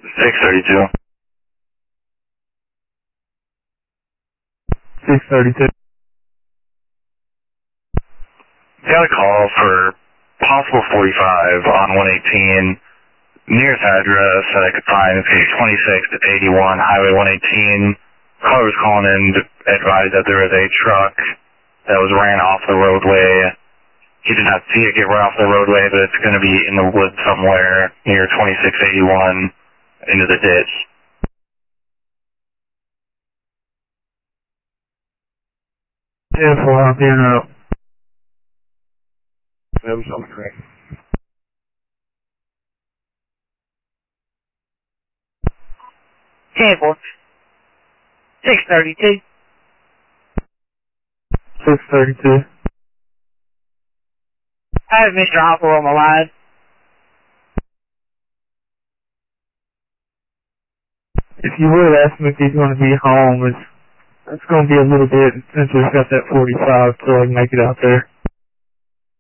632. 632. Got a call for possible 45 on 118. Nearest address that I could find is page 26 to 81, Highway 118. Caller was calling in to advise that there was a truck that was ran off the roadway. He did not see it get run off the roadway, but it's going to be in the woods somewhere near 2681 into the ditch. Yeah, I'll be out. That was something great. Tampa. 632. 632. I have Mr. Hopper on the line. If you would ask him if he's going to be home, it's going to be a little bit since we've got that 45 so I can make it out there.